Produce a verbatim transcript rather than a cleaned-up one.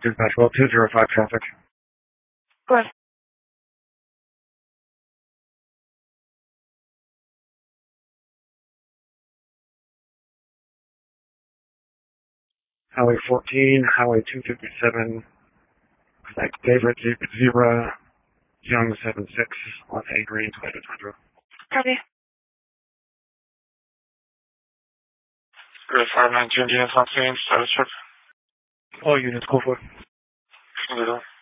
Dispatch, well, two zero five traffic. Go ahead. Highway fourteen, Highway two fifty-seven, David Zebra, Young seven six, on A Green, Toyota Tundra. Copy. Grid five nineteen, units on scene, status check. All units, code for. Can do that.